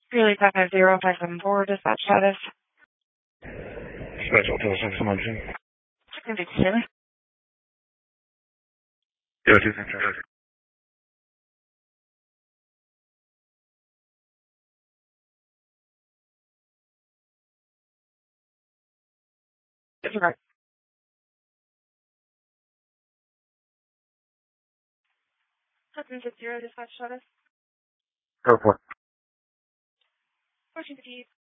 Really 550-574, dispatch status. Special Hotel 619. Can you hear me? Yeah, 210. It's okay. 760, dispatch status. Airport. 1450.